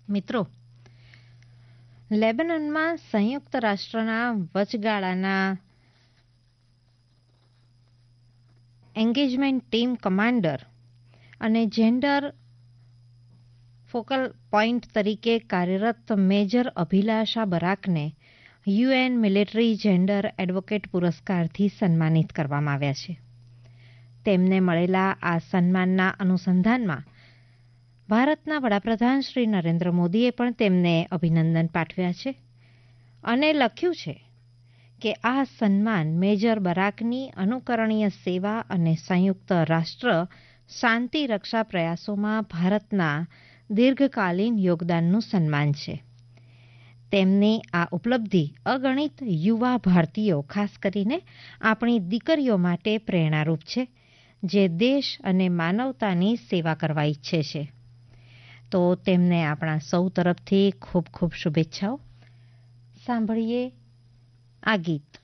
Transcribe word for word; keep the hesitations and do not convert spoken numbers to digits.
મિત્રો, લેબનનમાં સંયુક્ત રાષ્ટ્રના વચગાળાના એન્ગેજમેન્ટ ટીમ કમાન્ડર અને જેન્ડર ફોકલ પોઈન્ટ તરીકે કાર્યરત મેજર અભિલાષા બરાકને યુએન મિલિટરી જેન્ડર એડવોકેટ પુરસ્કારથી સન્માનિત કરવામાં આવ્યા છે. તેમને મળેલા આ સન્માનના અનુસંધાનમાં ભારતના વડાપ્રધાન શ્રી નરેન્દ્ર મોદીએ પણ તેમને અભિનંદન પાઠવ્યા છે અને લખ્યું છે કે આ સન્માન મેજર બરાકની અનુકરણીય સેવા અને સંયુક્ત રાષ્ટ્ર શાંતિ રક્ષા પ્રયાસોમાં ભારતના દીર્ઘકાલીન યોગદાનનું સન્માન છે. તેમની આ ઉપલબ્ધિ અગણિત યુવા ભારતીયો, ખાસ કરીને આપણી દીકરીઓ માટે પ્રેરણારૂપ છે, જે દેશ અને માનવતાની સેવા કરવા ઈચ્છે છે. તો તેમને આપણા સૌ તરફથી ખૂબ ખૂબ શુભેચ્છાઓ. સાંભળીએ આ ગીત.